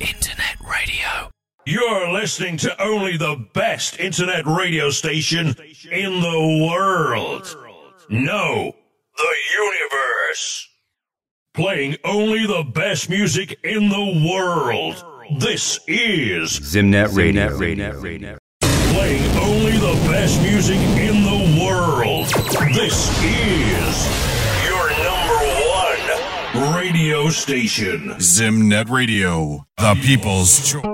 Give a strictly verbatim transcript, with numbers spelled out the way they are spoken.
Internet radio. You're listening to only the best internet radio station in the world. No, the universe. Playing only the best music in the world. This is Zimnet Radio. Radio. Playing only the best music in the world. This is your number one radio station. Zimnet Radio, the people's choice.